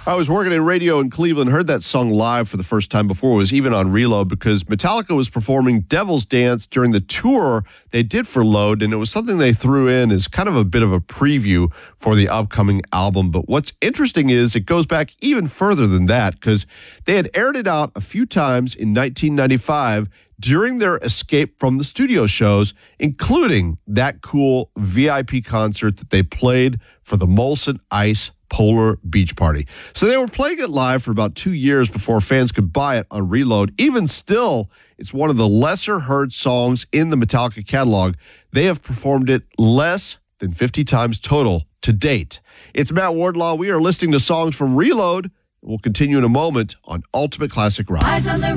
I was working in radio in Cleveland, heard that song live for the first time before it was even on Reload because Metallica was performing Devil's Dance during the tour they did for Load, and it was something they threw in as kind of a bit of a preview for the upcoming album. But what's interesting is it goes back even further than that because they had aired it out a few times in 1995 during their escape from the studio shows, including that cool VIP concert that they played for the Molson Ice Polar Beach Party. So they were playing it live for about 2 years before fans could buy it on Reload. Even still, it's one of the lesser heard songs in the Metallica catalog. They have performed it less than 50 times total to date. It's Matt Wardlaw. We are listening to songs from Reload. We'll continue in a moment on Ultimate Classic Rock.